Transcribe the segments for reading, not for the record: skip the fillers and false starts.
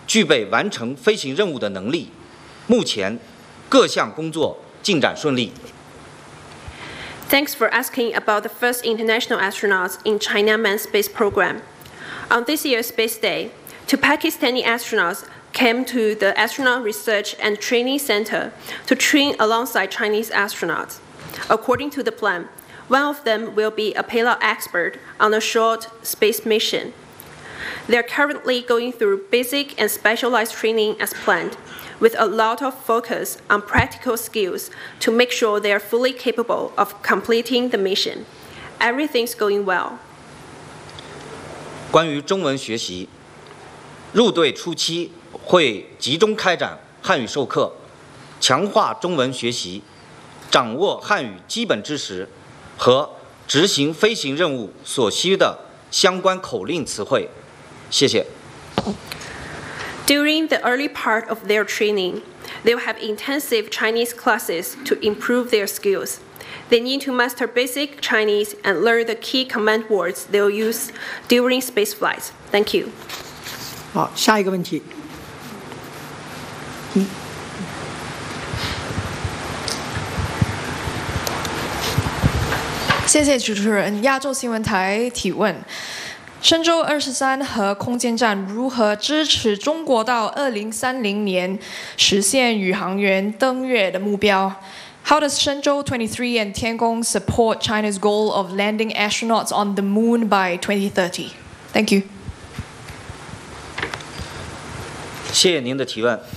具备完成飞行任务的能力。目前各项工作进展顺利。 Thanks for asking about the first international astronauts in China Manned Space Program. On this year's Space Day, 2 Pakistani astronauts came to the Astronaut Research and Training Center to train alongside Chinese astronauts. According to the plan, one of them will be a payload expert on a short space mission. They are currently going through basic and specialized training as planned, with a lot of focus on practical skills to make sure they are fully capable of completing the mission. Everything's going well. 关于中文学习，入队初期会集中开展汉语授课，强化中文学习，掌握汉语基本知识和执行飞行任务所需的相关口令词汇。谢谢。 During the early part of their training, they will have intensive Chinese classes to improve their skills. They need to master basic Chinese and learn the key command words they will use during space flights. Thank you. 好，下一个问题。 谢谢主持人。亚洲新闻台提问：神舟23和空间站如何支持中国到2030年实现宇航员登月的目标 ？How does Shenzhou 23 and Tiangong support China's goal of landing astronauts on the moon by 2030? Thank you. 谢谢您的提问。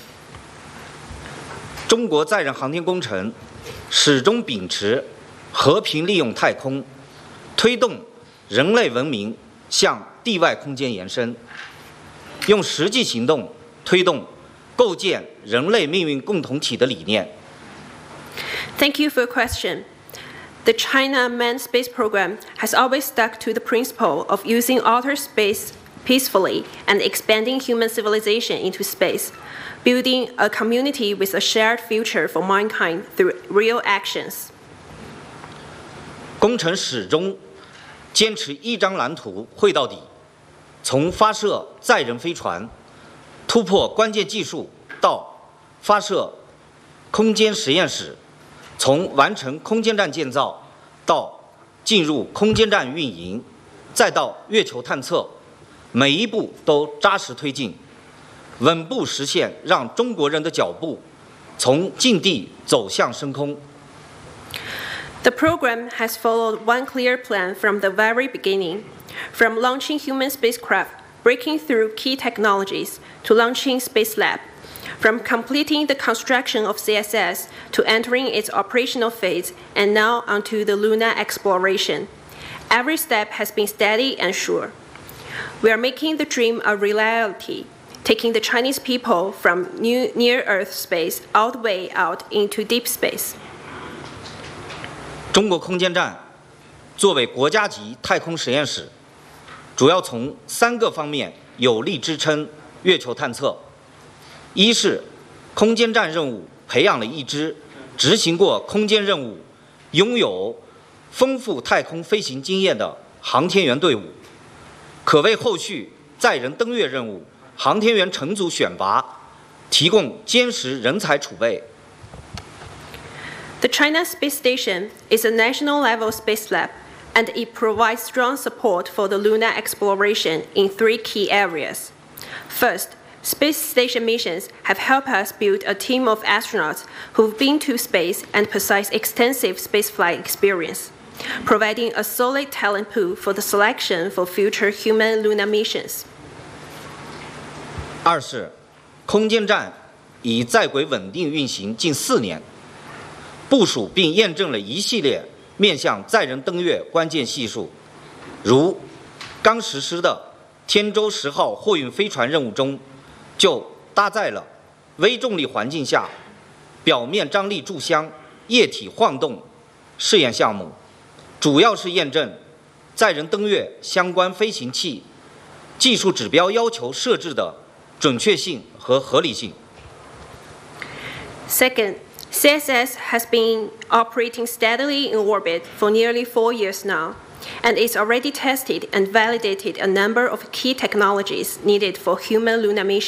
中国载人航天工程始终秉持和平利用太空，推动人类文明向地外空间延伸，用实际行动推动构建人类命运共同体的理念。 Thank you for your question. The China Manned Space Program has always stuck to the principle of using outer space peacefully and expanding human civilization into space, building a community with a shared future for mankind through real actions. 工程始终坚持一张蓝图绘到底，从发射载人飞船、突破关键技术到发射空间实验室，从完成空间站建造到进入空间站运营，再到月球探测，每一步都扎实推进，稳步实现让中国人的脚步从近地走向升空。 The program has followed one clear plan from the very beginning, from launching human spacecraft, breaking through key technologies, to launching Space Lab, from completing the construction of CSS to entering its operational phase, and now onto the lunar exploration. Every step has been steady and sure. We are making the dream a reality, taking the Chinese people from near-Earth space all the way out into deep space. 中国空间站作为国家级太空实验室，主要从3个方面有力支撑月球探测。一是空间站任务培养了一支执行过空间任务、拥有丰富太空飞行经验的航天员队伍，可为后续载人登月任务、航天员乘组选拔提供坚实人才储备。 The China Space Station is a national-level space lab, and it provides strong support for the lunar exploration in 3 key areas. First, space station missions have helped us build a team of astronauts who've been to space and possess extensive spaceflight experience, providing a solid talent pool for the selection for future human lunar missions. 二是空间站已在轨稳定运行近4年。部署并验证了一系列面向载人登月关键系数，如刚实施的天舟10号货运飞船任务中，就搭载了微重力环境下表面张力柱箱液体晃动试验项目，主要是验证载人登月相关飞行器技术指标要求设置的准确性和合理性。 Second, CSS has been operating steadily in orbit for nearly 4 years now, and it's already tested and validated a number of key technologies needed for human lunar missions.